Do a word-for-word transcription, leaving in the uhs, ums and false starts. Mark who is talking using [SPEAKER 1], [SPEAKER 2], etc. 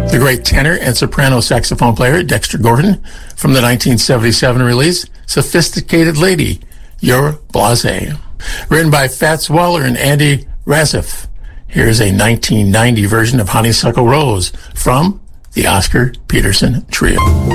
[SPEAKER 1] The great tenor and soprano saxophone player Dexter Gordon from the nineteen seventy-seven release, Sophisticated Lady, You're Blasé. Written by Fats Waller and Andy Razif. Here's a nineteen ninety version of Honeysuckle Rose from the Oscar Peterson Trio.